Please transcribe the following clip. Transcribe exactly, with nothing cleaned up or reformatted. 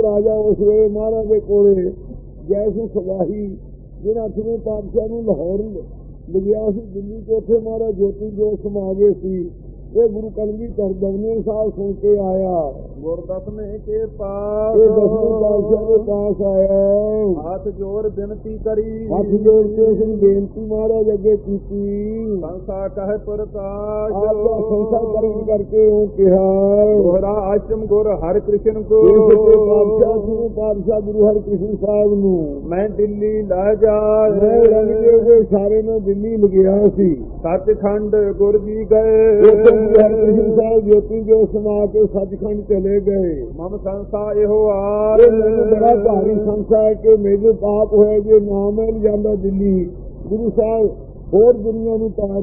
ਰਾਜਾ ਉਸ ਵੇਲੇ ਮਹਾਰਾਜ ਦੇ ਕੋਲੇ ਜੈ ਸਿੰਘ ਸਵਾਹੀ ਜਿਹੜਾ ਅੱਠਵੇਂ ਪਾਤਸ਼ਾਹ ਨੂੰ ਲਾਹੌਰ ਲਿਆ ਸੀ ਦਿੱਲੀ ਤੋਂ, ਉੱਥੇ ਮਹਾਰਾਜ ਜੋਤੀ ਜੋਤ ਸਮਾ ਗਏ ਸੀ। ਇਹ ਗੁਰੂ ਕਲਗੀਧਰ ਦਮਨੇ ਸਾਹਿਬ ਸੁਣ ਕੇ ਆਇਆ। ਗੁਰ ਦਸਵੇਂ ਕੇ ਪਾਸ ਇਹ ਦਸਵੇਂ ਪਾਤਸ਼ਾਹ ਦੇ ਪਾਸ ਆਇਆ। ਹੱਥ ਜੋੜ ਬੇਨਤੀ ਕਰੀ, ਹੱਥ ਜੋੜ ਕੇ ਉਸ ਨੂੰ ਬੇਨਤੀ ਮਹਾਰਾਜ ਅੱਗੇ ਕੀਤੀ। ਸੰਸਾ ਕਹਿ ਪ੍ਰਕਾਸ਼ ਆਪਦਾ ਸੰਸਾ ਕਰਨ ਕਰਕੇ ਉਹ ਕਿਹਾ, ਦੋਹਰਾ ਆਸ਼ਰਮ ਗੁਰ ਹਰਿ ਕ੍ਰਿਸ਼ਨ ਕੋ। ਪਾਤਸ਼ਾਹ ਨੂੰ ਪਾਤਸ਼ਾਹ ਗੁਰੂ ਹਰਿ ਕ੍ਰਿਸ਼ਨ ਸਾਹਿਬ ਨੂੰ ਮੈਂ ਦਿੱਲੀ ਲੈ ਜਾ, ਮੈਂ ਰਣਜੀਤ ਦੇ ਇਸ਼ਾਰੇ ਨਾਲ ਦਿੱਲੀ ਲਗਿਆ ਸੀ। ਸੱਚਖੰਡ ਗੁਰ ਜੀ ਗਏ, ਹਰਿਕ੍ਰਿਸ਼ਨ ਸਾਹਿਬ ਜੋਤੀ ਜੋਤ ਸਮਾ ਕੇ ਸੱਚਖੰਡ ਚਲੇ ਗਏ। ਮਮ ਸੰਸਾ ਇਹੋ ਆਰ, ਮੈਨੂੰ ਬੜਾ ਭਾਰੀ ਸੰਸਾ ਹੈ ਕਿ ਮੇਰੇ ਪਾਪ ਹੋਇਆ ਜੇ ਨਾ ਮਿਲ ਜਾਂਦਾ ਦਿੱਲੀ। ਗੁਰੂ ਸਾਹਿਬ ਹੋਰ ਦੁਨੀਆ ਨੂੰ ਤਾਰ